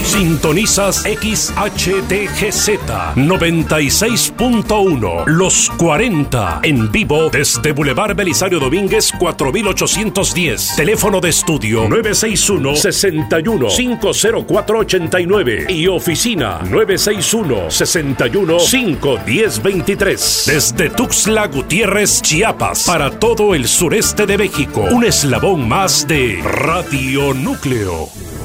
Sintonizas XHDGZ 96.1 Los 40 en vivo desde Boulevard Belisario Domínguez 4810. Teléfono de estudio 961-61-50489 y oficina 961-61-51023. Desde Tuxtla Gutiérrez, Chiapas, para todo el sureste de México. Un eslabón más de Radio Núcleo.